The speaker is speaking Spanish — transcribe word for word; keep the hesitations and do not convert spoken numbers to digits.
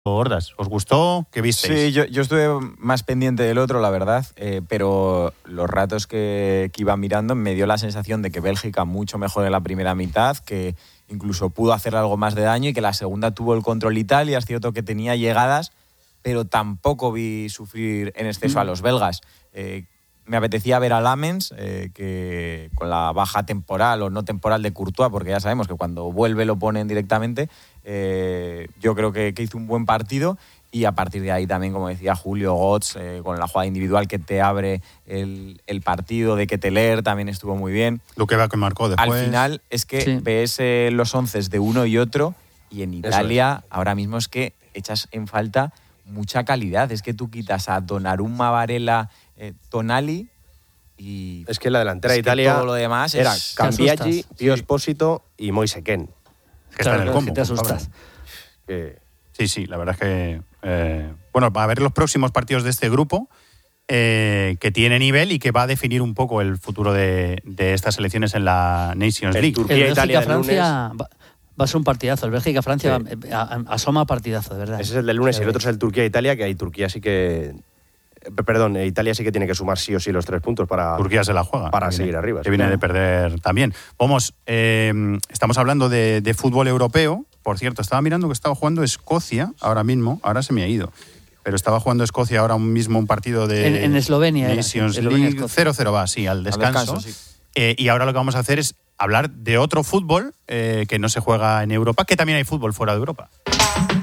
Bordas, ¿os gustó? ¿Qué visteis? Sí, yo, yo estuve más pendiente del otro, la verdad, eh, pero los ratos que, que iba mirando me dio la sensación de que Bélgica mucho mejor en la primera mitad, que incluso pudo hacer algo más de daño y que la segunda tuvo el control Italia. Es cierto que tenía llegadas, pero tampoco vi sufrir en exceso a los belgas. Eh, me apetecía ver a Lamens, eh, que con la baja temporal o no temporal de Courtois, porque ya sabemos que cuando vuelve lo ponen directamente. Eh, yo creo que, que hizo un buen partido y a partir de ahí también, como decía Julio Götze, eh, con la jugada individual que te abre el, el partido de Ketelaere también estuvo muy bien. Lo que va que marcó después. Al final es que sí. ves eh, los onces de uno y otro y en Italia es. ahora mismo es que echas en falta mucha calidad. Es que tú quitas a Donnarumma, Varela, eh, Tonali y... Es que la delantera de Italia todo lo demás era es... Cambiaggi, Pio Esposito sí. y Moise Kean. Que claro, está en el combo. Te asustas. Que... Sí, sí, la verdad es que... Eh, bueno, va a ver los próximos partidos de este grupo, eh, que tiene nivel y que va a definir un poco el futuro de, de estas elecciones en la Nations League. Turquía, el Italia, Francia va, va a ser un partidazo. El Bélgica-Francia sí. asoma partidazo, de verdad. Ese es el del lunes y el otro es el Turquía-Italia, que ahí Turquía sí que... Perdón, Italia sí que tiene que sumar sí o sí los tres puntos para... Turquía se la juega. Para que seguir viene, arriba. Que viene claro. de perder también. Vamos, eh, estamos hablando de, de fútbol europeo. Por cierto, estaba mirando que estaba jugando Escocia ahora mismo. Ahora se me ha ido. Pero estaba jugando Escocia ahora mismo un partido de... En, en Eslovenia. Nations era, League. cero cero va, sí, al descanso. Al descanso sí. eh, y ahora lo que vamos a hacer es hablar de otro fútbol eh, que no se juega en Europa, que también hay fútbol fuera de Europa.